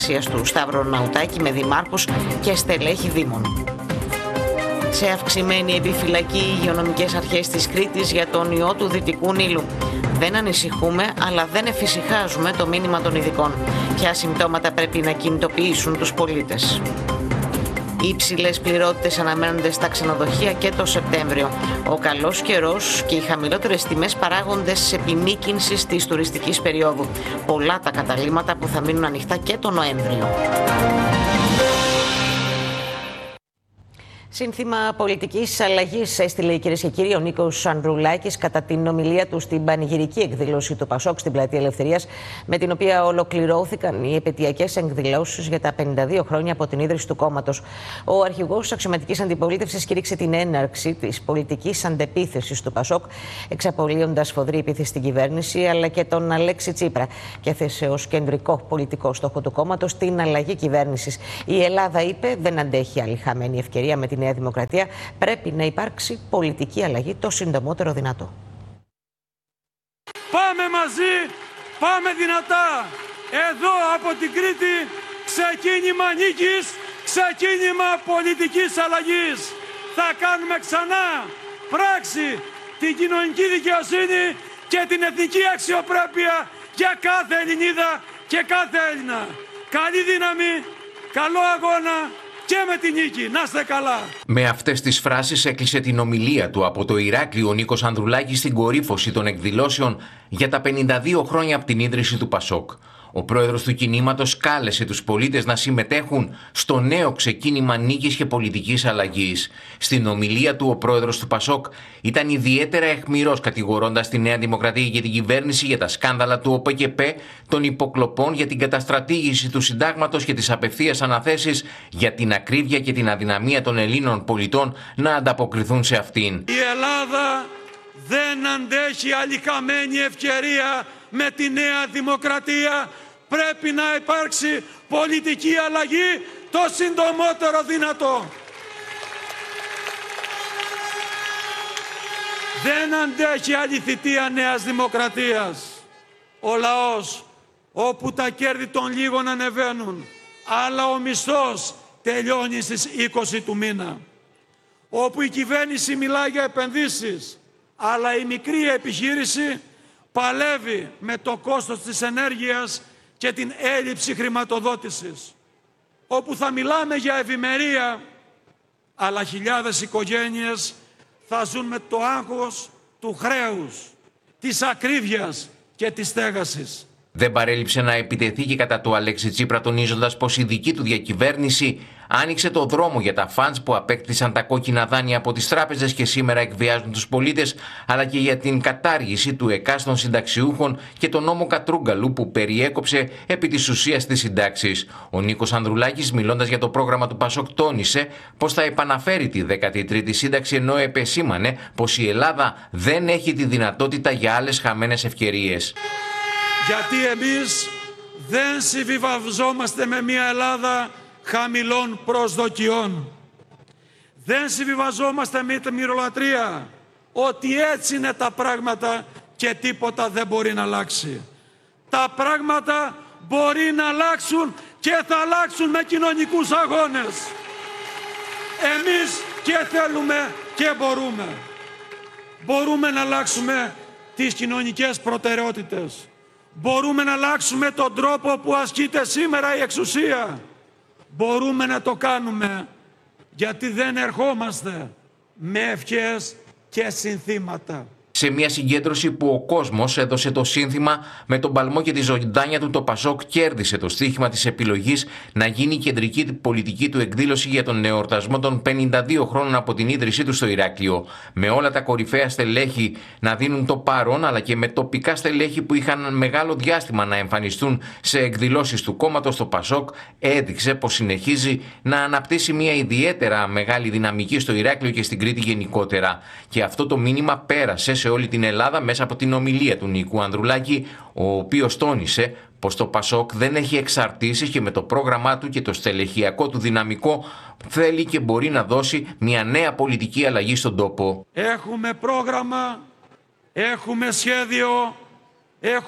του Σταύρο Ναουτάκη με δημάρχους και στελέχη δήμων. Σε αυξημένη επιφυλακή οι υγειονομικές αρχές της Κρήτης για τον ιό του Δυτικού Νείλου. Δεν ανησυχούμε, αλλά δεν εφησυχάζουμε το μήνυμα των ειδικών. Ποια συμπτώματα πρέπει να κινητοποιήσουν τους πολίτες. Οι υψηλές πληρότητες αναμένονται στα ξενοδοχεία και το Σεπτέμβριο. Ο καλός καιρός και οι χαμηλότερες τιμές παράγοντες επιμήκυνσης της τουριστικής περίοδου. Πολλά τα καταλύματα που θα μείνουν ανοιχτά και το Νοέμβριο. Σύνθημα πολιτικής αλλαγής έστειλε, κυρίες και κύριοι, ο Νίκος Ανδρουλάκης κατά την ομιλία του στην πανηγυρική εκδήλωση του ΠΑΣΟΚ στην Πλατεία Ελευθερίας, με την οποία ολοκληρώθηκαν οι επαιτειακές εκδηλώσεις για τα 52 χρόνια από την ίδρυση του κόμματος. Ο αρχηγός αξιωματικής αντιπολίτευσης κήρυξε την έναρξη της πολιτικής αντεπίθεσης του ΠΑΣΟΚ, εξαπολύοντας σφοδρή επίθεση στην κυβέρνηση αλλά και τον Αλέξη Τσίπρα, και έθεσε ως κεντρικό πολιτικό στόχο του κόμματος την αλλαγή κυβέρνησης. Η Ελλάδα, είπε, δεν αντέχει άλλη χαμένη ευκαιρία με τη Νέα Δημοκρατία. Πρέπει να υπάρξει πολιτική αλλαγή το συντομότερο δυνατό. Πάμε μαζί, πάμε δυνατά. Εδώ από την Κρήτη, ξεκίνημα νίκης, ξεκίνημα πολιτικής αλλαγής. Θα κάνουμε ξανά πράξη την κοινωνική δικαιοσύνη και την εθνική αξιοπρέπεια για κάθε Ελληνίδα και κάθε Έλληνα. Καλή δύναμη, καλό αγώνα και με τη νίκη. Να είστε καλά. Με αυτές τις φράσεις έκλεισε την ομιλία του από το Ηράκλειο ο Νίκος Ανδρουλάκης στην κορύφωση των εκδηλώσεων για τα 52 χρόνια από την ίδρυση του ΠΑΣΟΚ. Ο πρόεδρος του κινήματος κάλεσε τους πολίτες να συμμετέχουν στο νέο ξεκίνημα νίκης και πολιτικής αλλαγής. Στην ομιλία του, ο πρόεδρος του ΠΑΣΟΚ ήταν ιδιαίτερα αιχμηρός, κατηγορώντας τη Νέα Δημοκρατία και την κυβέρνηση για τα σκάνδαλα του ΟΠΕΚΕΠΕ, των υποκλοπών, για την καταστρατήγηση του συντάγματος και τις απευθείας αναθέσεις, για την ακρίβεια και την αδυναμία των Ελλήνων πολιτών να ανταποκριθούν σε αυτήν. Η Ελλάδα δεν αντέχει άλλη χαμένη ευκαιρία με τη Νέα Δημοκρατία. Πρέπει να υπάρξει πολιτική αλλαγή το συντομότερο δυνατό. Δεν αντέχει άλλη θητεία Νέας Δημοκρατίας. Ο λαός, όπου τα κέρδη των λίγων ανεβαίνουν, αλλά ο μισθός τελειώνει στις 20 του μήνα. Όπου η κυβέρνηση μιλάει για επενδύσεις, αλλά η μικρή επιχείρηση παλεύει με το κόστος της ενέργειας και την έλλειψη χρηματοδότησης. Όπου θα μιλάμε για ευημερία, αλλά χιλιάδες οικογένειες θα ζουν με το άγχος του χρέους, της ακρίβειας και της στέγασης. Δεν παρέλειψε να επιτεθεί και κατά του Αλέξη Τσίπρα, τονίζοντας πως η δική του διακυβέρνηση άνοιξε το δρόμο για τα φαντς που απέκτησαν τα κόκκινα δάνεια από τις τράπεζες και σήμερα εκβιάζουν τους πολίτες, αλλά και για την κατάργηση του ΕΚΑΣ των συνταξιούχων και τον νόμο Κατρούγκαλου που περιέκοψε επί της ουσίας τις συντάξεις. Ο Νίκος Ανδρουλάκης, μιλώντας για το πρόγραμμα του ΠΑΣΟΚ, τόνισε πως θα επαναφέρει τη 13η σύνταξη, ενώ επεσήμανε πως η Ελλάδα δεν έχει τη δυνατότητα για άλλες χαμένες ευκαιρίες. Γιατί εμείς δεν συμβιβαζόμαστε με μια Ελλάδα χαμηλών προσδοκιών. Δεν συμβιβαζόμαστε με τη μυρολατρεία, ότι έτσι είναι τα πράγματα και τίποτα δεν μπορεί να αλλάξει. Τα πράγματα μπορεί να αλλάξουν και θα αλλάξουν με κοινωνικούς αγώνες. Εμείς και θέλουμε και μπορούμε. Μπορούμε να αλλάξουμε τις κοινωνικές προτεραιότητες. Μπορούμε να αλλάξουμε τον τρόπο που ασκείται σήμερα η εξουσία. Μπορούμε να το κάνουμε, γιατί δεν ερχόμαστε με ευχές και συνθήματα. Σε μια συγκέντρωση που ο κόσμος έδωσε το σύνθημα «Με τον παλμό και τη ζωντάνια του, το ΠΑΣΟΚ κέρδισε το στοίχημα της επιλογής να γίνει η κεντρική πολιτική του εκδήλωση για τον εορτασμό των 52 χρόνων από την ίδρυσή του στο Ηράκλειο. Με όλα τα κορυφαία στελέχη να δίνουν το παρόν, αλλά και με τοπικά στελέχη που είχαν μεγάλο διάστημα να εμφανιστούν σε εκδηλώσεις του κόμματος, το ΠΑΣΟΚ έδειξε πως συνεχίζει να αναπτύσσει μια ιδιαίτερα μεγάλη δυναμική στο Ηράκλειο και στην Κρήτη γενικότερα. Και αυτό το μήνυμα πέρασε σε όλη την Ελλάδα μέσα από την ομιλία του Νίκου Ανδρουλάκη, ο οποίος τόνισε πως το ΠΑΣΟΚ δεν έχει εξαρτήσεις και με το πρόγραμμά του και το στελεχειακό του δυναμικό θέλει και μπορεί να δώσει μια νέα πολιτική αλλαγή στον τόπο. Έχουμε πρόγραμμα, έχουμε σχέδιο, έχουμε